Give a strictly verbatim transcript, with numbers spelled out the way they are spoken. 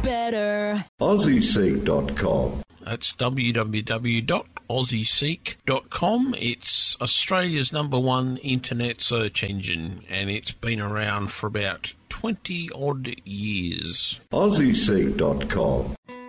better. Aussie Seek dot com. That's w w w dot aussie seek dot com. It's Australia's number one internet search engine, and it's been around for about twenty odd years. Aussie Seek dot com.